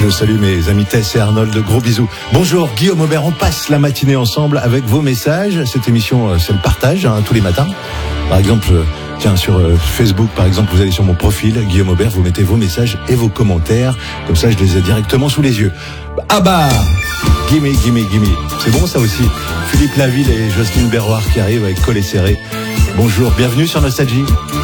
Je salue mes amis Tess et Arnold, gros bisous. Bonjour Guillaume Aubert, on passe la matinée ensemble avec vos messages. Cette émission, c'est le partage, tous les matins. Par exemple, tiens, sur Facebook, par exemple, vous allez sur mon profil, Guillaume Aubert, vous mettez vos messages et vos commentaires. Comme ça, je les ai directement sous les yeux. Ah bah, gimme. C'est bon ça aussi. Philippe Laville et Jocelyne Berroir qui arrivent avec Collet Serré. Bonjour, bienvenue sur Nostalgie.